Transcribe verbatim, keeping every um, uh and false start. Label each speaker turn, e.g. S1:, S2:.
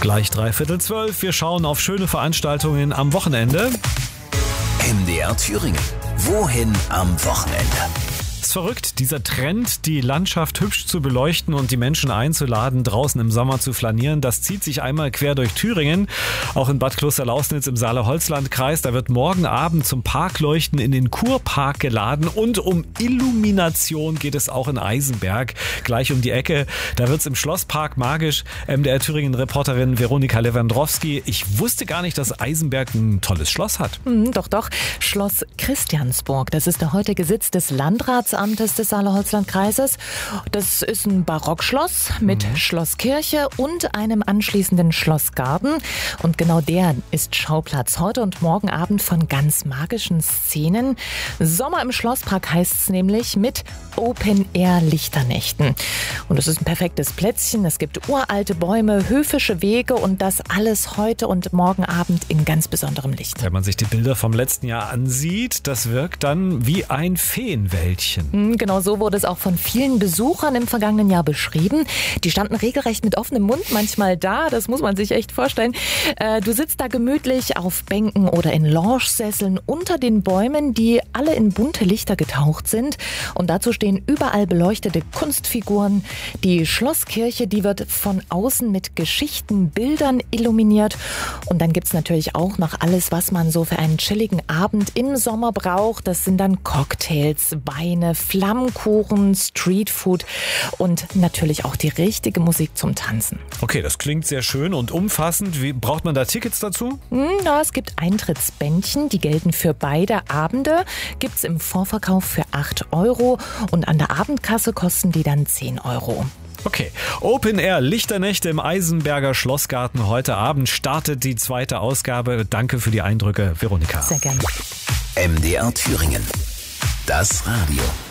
S1: Gleich dreiviertel zwölf. Wir schauen auf schöne Veranstaltungen am Wochenende.
S2: M D R Thüringen. Wohin am Wochenende?
S1: Es ist verrückt, dieser Trend, die Landschaft hübsch zu beleuchten und die Menschen einzuladen, draußen im Sommer zu flanieren, das zieht sich einmal quer durch Thüringen. Auch in Bad Klosterlausnitz im Saale-Holzland-Kreis. Da wird morgen Abend zum Parkleuchten in den Kurpark geladen. Und um Illumination geht es auch in Eisenberg, gleich um die Ecke. Da wird es im Schlosspark magisch. M D R Thüringen-Reporterin Veronika Lewandowski. Ich wusste gar nicht, dass Eisenberg ein tolles Schloss hat.
S3: Mhm, doch, doch. Schloss Christiansburg. Das ist der heutige Sitz des Landratsamtes des Saale-Holzland-Kreises. Das ist ein Barockschloss mit mhm. Schlosskirche und einem anschließenden Schlossgarten. Und genau der ist Schauplatz heute und morgen Abend von ganz magischen Szenen. Sommer im Schlosspark heißt es nämlich mit Open-Air-Lichternächten. Und es ist ein perfektes Plätzchen. Es gibt uralte Bäume, höfische Wege und das alles heute und morgen Abend in ganz besonderem Licht.
S1: Wenn man sich die Bilder vom letzten Jahr ansieht, das wirkt dann wie ein Feenwäldchen.
S3: Genau so wurde es auch von vielen Besuchern im vergangenen Jahr beschrieben. Die standen regelrecht mit offenem Mund manchmal da, das muss man sich echt vorstellen. Du sitzt da gemütlich auf Bänken oder in Lounge-Sesseln unter den Bäumen, die alle in bunte Lichter getaucht sind. Und dazu stehen überall beleuchtete Kunstfiguren. Die Schlosskirche, die wird von außen mit Geschichten, Bildern illuminiert. Und dann gibt es natürlich auch noch alles, was man so für einen chilligen Abend im Sommer braucht. Das sind dann Cocktails, Weine, Flammkuchen, Streetfood und natürlich auch die richtige Musik zum Tanzen.
S1: Okay, das klingt sehr schön und umfassend. Wie, braucht man da Tickets dazu?
S3: Ja, es gibt Eintrittsbändchen, die gelten für beide Abende. Gibt es im Vorverkauf für acht Euro und an der Abendkasse kosten die dann zehn Euro.
S1: Okay, Open Air Lichternächte im Eisenberger Schlossgarten. Heute Abend startet die zweite Ausgabe. Danke für die Eindrücke, Veronika.
S3: Sehr gerne.
S2: M D R Thüringen. Das Radio.